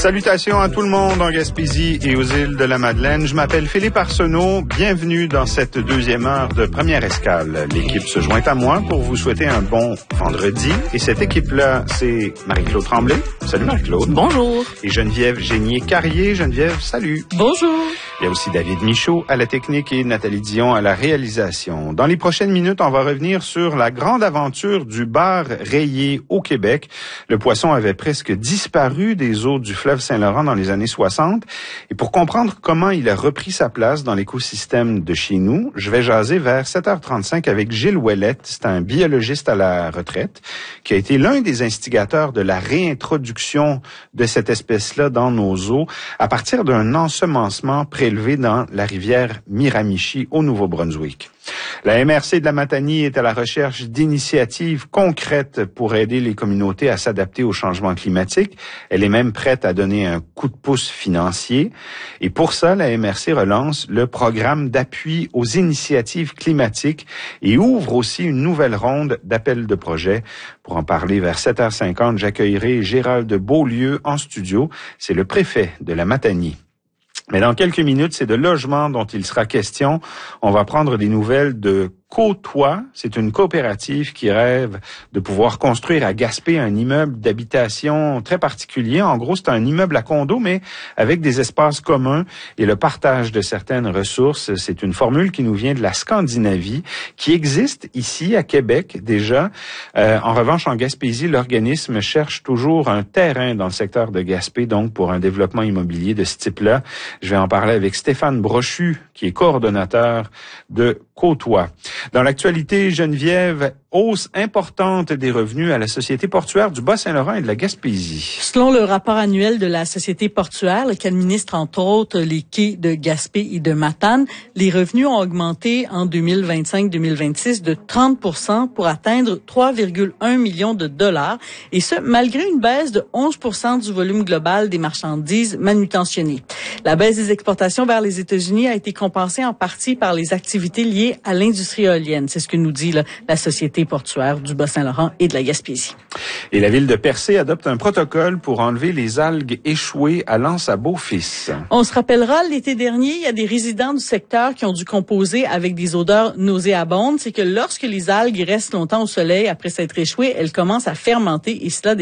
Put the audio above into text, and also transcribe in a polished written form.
Salutations à tout le monde en Gaspésie et aux îles de la Madeleine. Je m'appelle Philippe Arsenault. Bienvenue dans cette deuxième heure de Première Escale. L'équipe se joint à moi pour vous souhaiter un bon vendredi. Et cette équipe-là, c'est Marie-Claude Tremblay. Salut Marie-Claude. Bonjour. Et Geneviève Génier-Carrier. Geneviève, salut. Bonjour. Il y a aussi David Michaud à la technique et Nathalie Dion à la réalisation. Dans les prochaines minutes, on va revenir sur la grande aventure du bar rayé au Québec. Le poisson avait presque disparu des eaux du fleuve Saint-Laurent dans les années 60. Et pour comprendre comment il a repris sa place dans l'écosystème de chez nous, je vais jaser vers 7h35 avec Gilles Ouellette. C'est un biologiste à la retraite qui a été l'un des instigateurs de la réintroduction de cette espèce-là dans nos eaux à partir d'un ensemencement prélevé dans la rivière Miramichi au Nouveau-Brunswick. La MRC de la Matanie est à la recherche d'initiatives concrètes pour aider les communautés à s'adapter au changement climatique. Elle est même prête à donner un coup de pouce financier. Et pour ça, la MRC relance le programme d'appui aux initiatives climatiques et ouvre aussi une nouvelle ronde d'appels de projets. Pour en parler vers 7h50, j'accueillerai Gérald Beaulieu en studio. C'est le préfet de la Matanie. Mais dans quelques minutes, c'est de logement dont il sera question. On va prendre des nouvelles de Côtois. C'est une coopérative qui rêve de pouvoir construire à Gaspé un immeuble d'habitation très particulier. En gros, c'est un immeuble à condo, mais avec des espaces communs et le partage de certaines ressources. C'est une formule qui nous vient de la Scandinavie, qui existe ici à Québec déjà. En revanche, en Gaspésie, l'organisme cherche toujours un terrain dans le secteur de Gaspé, donc pour un développement immobilier de ce type-là. Je vais en parler avec Stéphane Brochu, qui est coordonnateur de Côtois. Dans l'actualité, Geneviève, hausse importante des revenus à la Société portuaire du Bas-Saint-Laurent et de la Gaspésie. Selon le rapport annuel de la Société portuaire, qui administre entre autres les quais de Gaspé et de Matane, les revenus ont augmenté en 2025-2026 de 30% pour atteindre 3,1 millions de dollars, et ce, malgré une baisse de 11% du volume global des marchandises manutentionnées. La baisse des exportations vers les États-Unis a été compensée en partie par les activités liées à l'industrie éolienne. C'est ce que nous dit la Société portuaire du Bas-Saint-Laurent et de la Gaspésie. Et la ville de Percé adopte un protocole pour enlever les algues échouées à l'Anse-à-Beaufils. On se rappellera, l'été dernier, il y a des résidents du secteur qui ont dû composer avec des odeurs nauséabondes. C'est que lorsque les algues restent longtemps au soleil après s'être échouées, elles commencent à fermenter et cela